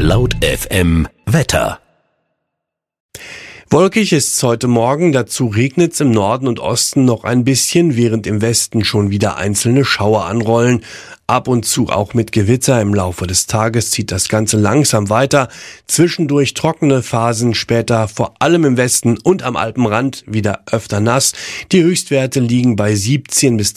Laut FM Wetter. Wolkig ist's heute Morgen, dazu regnet's im Norden und Osten noch ein bisschen, während im Westen schon wieder einzelne Schauer anrollen. Ab und zu auch mit Gewitter. Im Laufe des Tages zieht das Ganze langsam weiter. Zwischendurch trockene Phasen, später vor allem im Westen und am Alpenrand wieder öfter nass. Die Höchstwerte liegen bei 17 bis